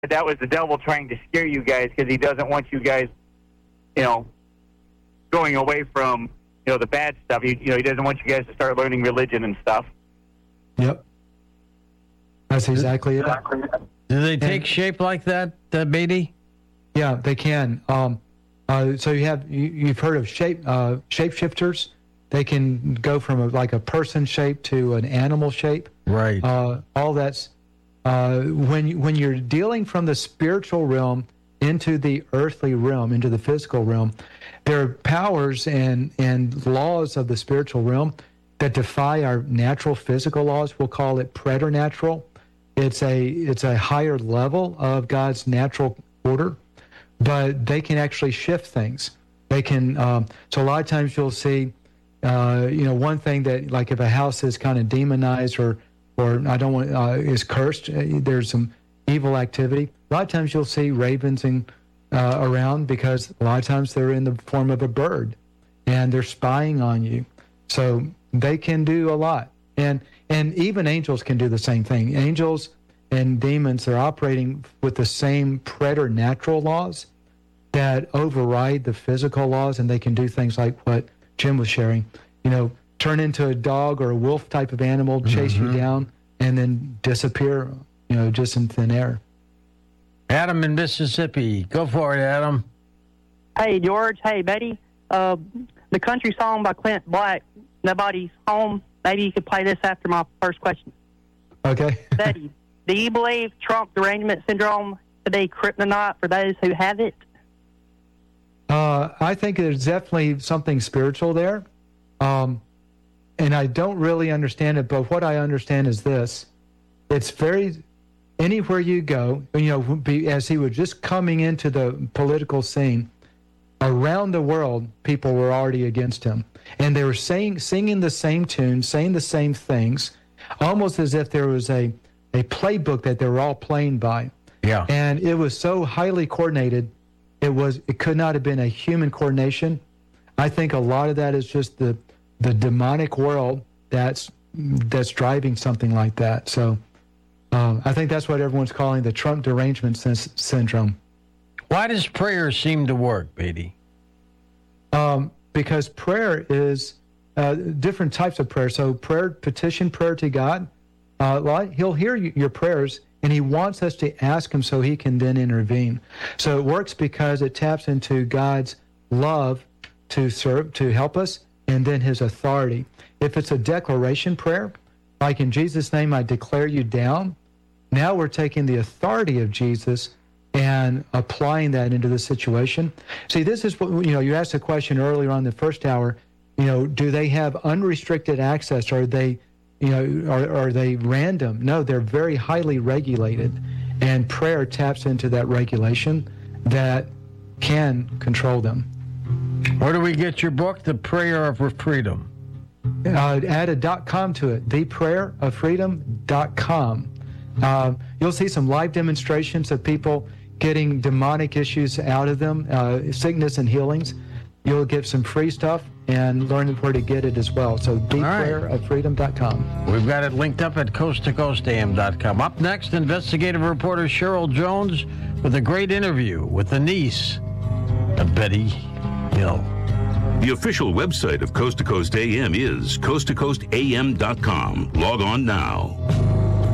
that was the devil trying to scare you guys because he doesn't want you guys, going away from, the bad stuff. He doesn't want you guys to start learning religion and stuff. Yep. That's exactly it. Do they take shape like that, Beatty? Yeah, they can. So you've heard of shapeshifters. They can go from a person shape to an animal shape. Right. All that's when you're dealing from the spiritual realm into the earthly realm, into the physical realm. There are powers and laws of the spiritual realm that defy our natural physical laws. We'll call it preternatural. It's a higher level of God's natural order, but they can actually shift things. They can. So a lot of times you'll see, one thing that, like if a house is kind of demonized or I don't want is cursed, there's some evil activity. A lot of times you'll see ravens around because a lot of times they're in the form of a bird, and they're spying on you. So they can do a lot, and even angels can do the same thing. Angels and demons are operating with the same preternatural laws that override the physical laws, and they can do things like what Jim was sharing. Turn into a dog or a wolf type of animal, chase you down, and then disappear, just in thin air. Adam in Mississippi. Go for it, Adam. Hey, George. Hey, Betty. The country song by Clint Black, Nobody's Home. Maybe you could play this after my first question. Okay. Betty, do you believe Trump derangement syndrome to be kryptonite for those who have it? I think there's definitely something spiritual there. And I don't really understand it, but what I understand is this. It's anywhere you go, as he was just coming into the political scene, around the world, people were already against him. And they were singing the same tunes, saying the same things, almost as if there was a playbook that they were all playing by. Yeah. And it was so highly coordinated, it could not have been a human coordination. I think a lot of that is just the demonic world that's driving something like that. So I think that's what everyone's calling the Trump derangement syndrome. Why does prayer seem to work, Beatty? Because prayer is different types of prayer. So petition prayer to God, he'll hear your prayers, and he wants us to ask him so he can then intervene. So it works because it taps into God's love to serve, to help us, and then his authority. If it's a declaration prayer, like in Jesus' name I declare you down, now we're taking the authority of Jesus and applying that into the situation. See, this is what, you asked a question earlier on in the first hour, do they have unrestricted access? Are they, are they random? No, they're very highly regulated, and prayer taps into that regulation that can control them. Where do we get your book, The Prayer of Freedom? Add a .com to it, theprayerofreedom.com. You'll see some live demonstrations of people getting demonic issues out of them, sickness and healings. You'll get some free stuff and learn where to get it as well. So theprayerofreedom.com. We've got it linked up at coasttocoastam.com. Up next, investigative reporter Cheryl Jones with a great interview with the niece of Betty Hill. The official website of Coast to Coast AM is coasttocoastam.com. Log on now.